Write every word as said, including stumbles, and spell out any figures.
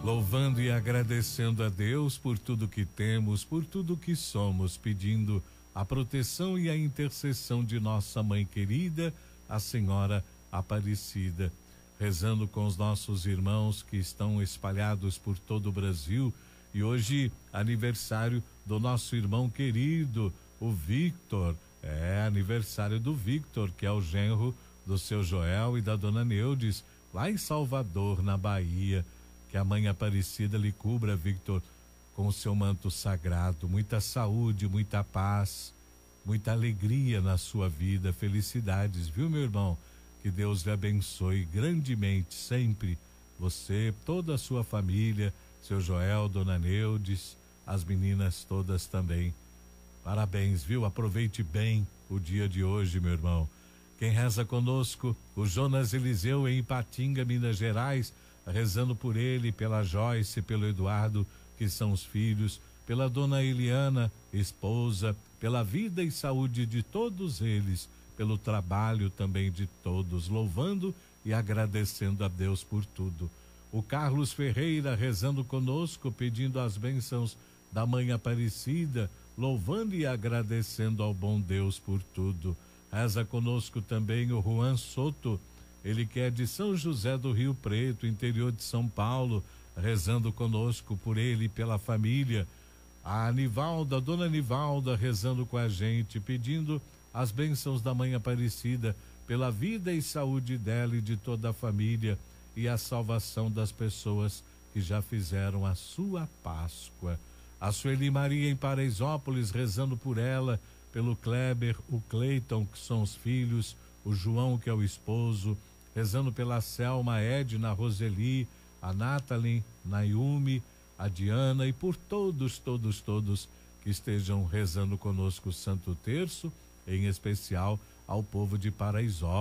louvando e agradecendo a Deus por tudo que temos, por tudo que somos, pedindo a proteção e a intercessão de nossa mãe querida, a Senhora Aparecida, rezando com os nossos irmãos que estão espalhados por todo o Brasil. E hoje, aniversário do nosso irmão querido, o Victor. É aniversário do Victor, que é o genro do seu Joel e da dona Neudes, lá em Salvador, na Bahia. Que a mãe Aparecida lhe cubra, Victor, com o seu manto sagrado. Muita saúde, muita paz, muita alegria na sua vida, felicidades, viu, meu irmão? Que Deus lhe abençoe grandemente sempre, você, toda a sua família, seu Joel, dona Neudes, as meninas todas também. Parabéns, viu? Aproveite bem o dia de hoje, meu irmão. Quem reza conosco, o Jonas Eliseu em Ipatinga, Minas Gerais, rezando por ele, pela Joyce, pelo Eduardo, que são os filhos, pela dona Eliana, esposa, pela vida e saúde de todos eles, pelo trabalho também de todos, louvando e agradecendo a Deus por tudo. O Carlos Ferreira rezando conosco, pedindo as bênçãos da mãe Aparecida, louvando e agradecendo ao bom Deus por tudo. Reza conosco também o Juan Soto, ele que é de São José do Rio Preto, interior de São Paulo, rezando conosco por ele e pela família. A Anivalda, a dona Anivalda, rezando com a gente, pedindo as bênçãos da mãe Aparecida, pela vida e saúde dela e de toda a família, e a salvação das pessoas que já fizeram a sua Páscoa. A Sueli Maria em Paraisópolis, rezando por ela, pelo Kleber, o Cleiton, que são os filhos, o João, que é o esposo, rezando pela Selma, Edna, a Roseli, a Nathalie, Nayumi, a Diana e por todos, todos, todos que estejam rezando conosco o Santo Terço, em especial ao povo de Paraisópolis.